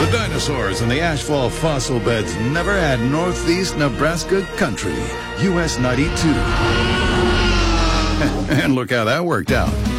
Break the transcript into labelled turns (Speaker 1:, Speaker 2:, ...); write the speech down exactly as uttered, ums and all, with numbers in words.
Speaker 1: The dinosaurs and the ashfall fossil beds never had northeast Nebraska country. U S ninety-two. And look how that worked out.